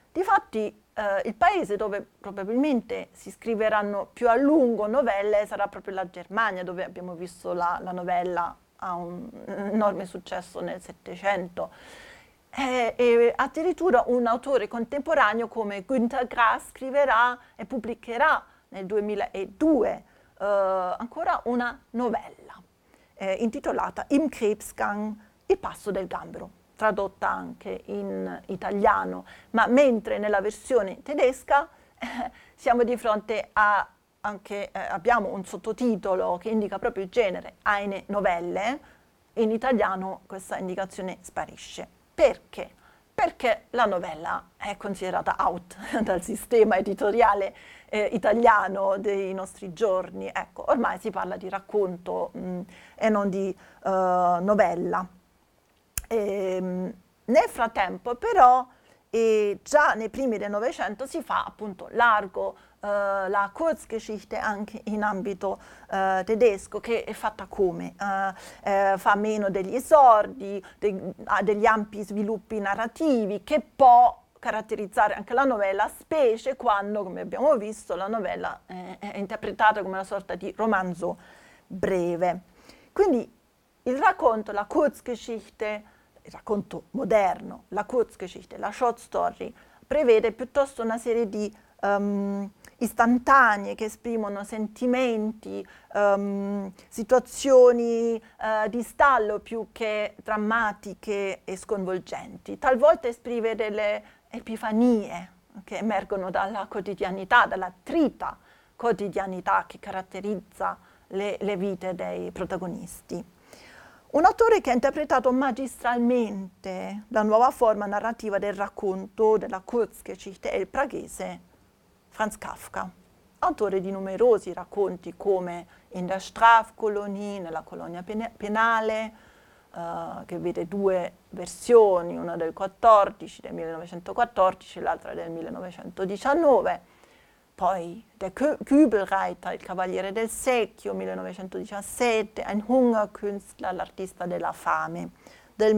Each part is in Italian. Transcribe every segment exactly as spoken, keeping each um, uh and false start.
Difatti eh, il paese dove probabilmente si scriveranno più a lungo novelle sarà proprio la Germania, dove abbiamo visto la, la novella ha un enorme successo nel Settecento. E, e addirittura un autore contemporaneo come Günter Grass scriverà e pubblicherà nel duemiladue eh, ancora una novella eh, intitolata Im Krebsgang, il passo del gambero, tradotta anche in italiano, ma mentre nella versione tedesca eh, siamo di fronte a anche, eh, abbiamo un sottotitolo che indica proprio il genere, Eine Novelle, in italiano questa indicazione sparisce. Perché? Perché la novella è considerata out dal sistema editoriale eh, italiano dei nostri giorni. Ecco, ormai si parla di racconto mh, e non di uh, novella. E, mh, nel frattempo, però, e già nei primi del Novecento si fa appunto largo eh, la Kurzgeschichte anche in ambito eh, tedesco, che è fatta come? Eh, eh, fa meno degli esordi, de- ha degli ampi sviluppi narrativi che può caratterizzare anche la novella, specie quando, come abbiamo visto, la novella eh, è interpretata come una sorta di romanzo breve. Quindi il racconto, la Kurzgeschichte, il racconto moderno, la Kurzgeschichte, la short story, prevede piuttosto una serie di um, istantanee che esprimono sentimenti, um, situazioni uh, di stallo più che drammatiche e sconvolgenti. Talvolta esprime delle epifanie che emergono dalla quotidianità, dalla trita quotidianità che caratterizza le, le vite dei protagonisti. Un autore che ha interpretato magistralmente la nuova forma narrativa del racconto, della Kurzgeschichte, è il praghese Franz Kafka, autore di numerosi racconti come In der Strafkolonie, nella colonia penale, uh, che vede due versioni, una del quattordici, del millenovecentoquattordici, e l'altra del millenovecentodiciannove. Poi Der Kübelreiter, il Cavaliere del Secchio, millenovecentodiciassette, Ein Hungerkünstler, l'artista della fame, del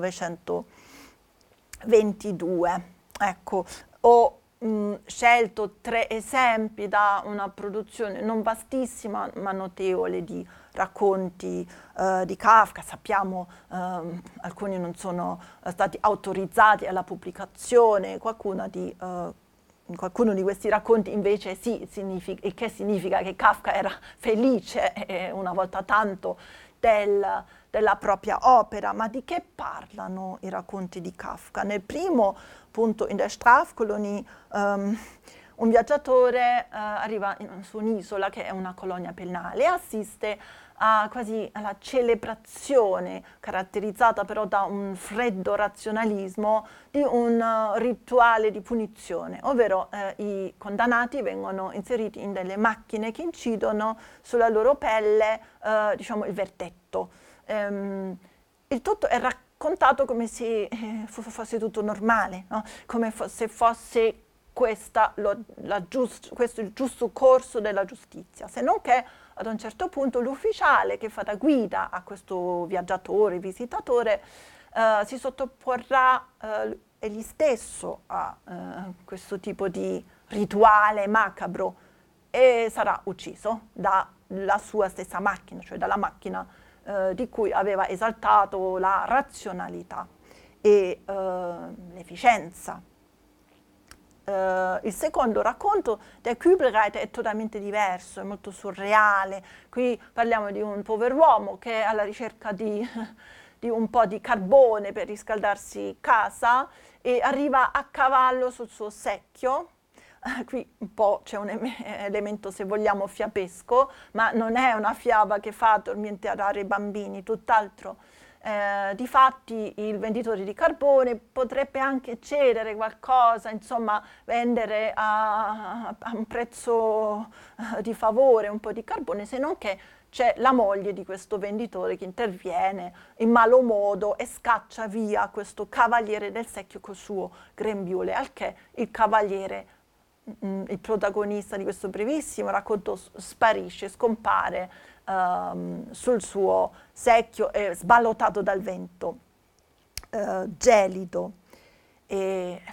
millenovecentoventidue. Ecco, ho mh, scelto tre esempi da una produzione non vastissima ma notevole di racconti uh, di Kafka. Sappiamo um, alcuni non sono uh, stati autorizzati alla pubblicazione, qualcuna di uh, In qualcuno di questi racconti invece sì, significa, il che significa che Kafka era felice eh, una volta tanto del, della propria opera. Ma di che parlano i racconti di Kafka? Nel primo, appunto, in Der Strafkolonie, um, un viaggiatore uh, arriva in, su un'isola che è una colonia penale e assiste a quasi alla celebrazione, caratterizzata però da un freddo razionalismo, di un uh, rituale di punizione, ovvero eh, i condannati vengono inseriti in delle macchine che incidono sulla loro pelle, eh, diciamo, il verdetto. Ehm, il tutto è raccontato come se eh, fosse tutto normale, no? Come fo- se fosse questa, lo, la giust- questo il giusto corso della giustizia, se non che ad un certo punto l'ufficiale che fa da guida a questo viaggiatore, visitatore, eh, si sottoporrà eh, egli stesso a eh, questo tipo di rituale macabro e sarà ucciso dalla sua stessa macchina, cioè dalla macchina eh, di cui aveva esaltato la razionalità e eh, l'efficienza. Uh, il secondo racconto del Kübelreiter è totalmente diverso, è molto surreale. Qui parliamo di un pover'uomo che è alla ricerca di, di un po' di carbone per riscaldarsi casa e arriva a cavallo sul suo secchio. Uh, qui un po' c'è un elemento, se vogliamo, fiabesco, ma non è una fiaba che fa addormentare i bambini, tutt'altro. Eh, difatti il venditore di carbone potrebbe anche cedere qualcosa, insomma vendere a, a un prezzo uh, di favore un po' di carbone, se non che c'è la moglie di questo venditore che interviene in malo modo e scaccia via questo cavaliere del secchio col suo grembiule, al che il cavaliere, mh, il protagonista di questo brevissimo racconto, sparisce, scompare Um, sul suo secchio e sballottato dal vento uh, gelido. E